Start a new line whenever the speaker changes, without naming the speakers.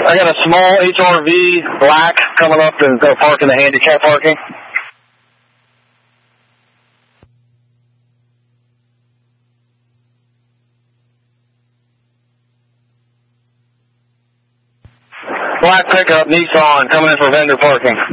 I got a small HRV black coming up and going to park in the handicap parking. Black pickup Nissan coming in for vendor parking.